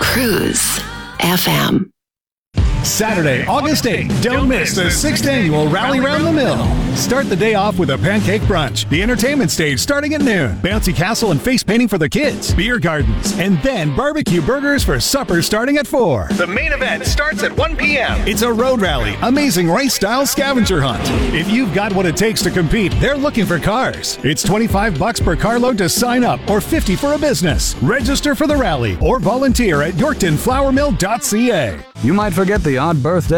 Cruise FM. Saturday, August 8th. Don't miss the 6th annual Rally Round the Mill. Start the day off with a pancake brunch, the entertainment stage starting at noon, bouncy castle and face painting for the kids, beer gardens, and then barbecue burgers for supper starting at 4. The main event starts at 1 p.m. It's a road rally, amazing race-style scavenger hunt. If you've got what it takes to compete, they're looking for cars. It's $25 per carload to sign up or $50 for a business. Register for the rally or volunteer at YorktonFlourMill.ca. You might forget the odd birthday